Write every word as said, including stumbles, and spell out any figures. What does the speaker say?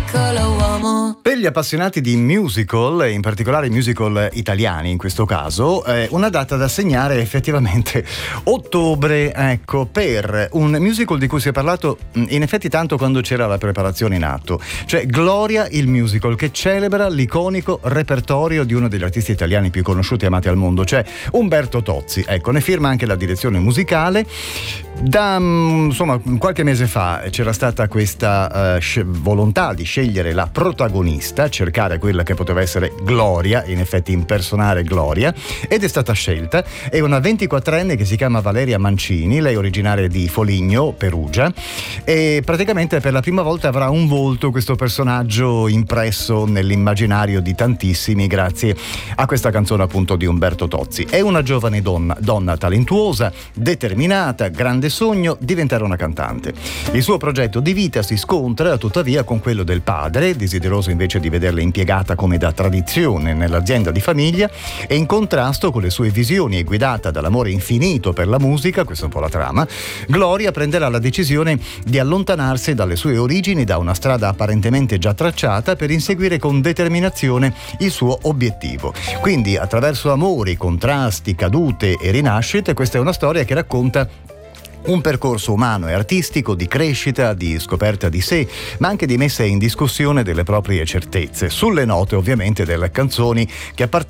piccolo uomo. Per gli appassionati di musical, e in particolare musical italiani in questo caso, eh, una data da segnare è effettivamente ottobre, ecco, per un musical di cui si è parlato in effetti tanto quando c'era la preparazione in atto, cioè Gloria il musical, che celebra l'iconico repertorio di uno degli artisti italiani più conosciuti e amati al mondo, cioè Umberto Tozzi. Ecco, ne firma anche la direzione musicale. Da insomma qualche mese fa c'era stata questa uh, sc- volontà di scegliere la protagonista, cercare quella che poteva essere Gloria, in effetti impersonare Gloria, ed è stata scelta. È una ventiquattrenne che si chiama Valeria Mancini, lei è originaria di Foligno, Perugia, e praticamente per la prima volta avrà un volto questo personaggio impresso nell'immaginario di tantissimi grazie a questa canzone appunto di Umberto Tozzi. È una giovane donna, donna talentuosa, determinata, grande sogno diventare una cantante. Il suo progetto di vita si scontra tuttavia con quello del padre, desideroso invece di vederla impiegata come da tradizione nell'azienda di famiglia, e in contrasto con le sue visioni e guidata dall'amore infinito per la musica, questa è un po' la trama, Gloria prenderà la decisione di allontanarsi dalle sue origini, da una strada apparentemente già tracciata, per inseguire con determinazione il suo obiettivo. Quindi attraverso amori, contrasti, cadute e rinascite, questa è una storia che racconta un percorso umano e artistico di crescita, di scoperta di sé, ma anche di messa in discussione delle proprie certezze, sulle note ovviamente delle canzoni che appartengono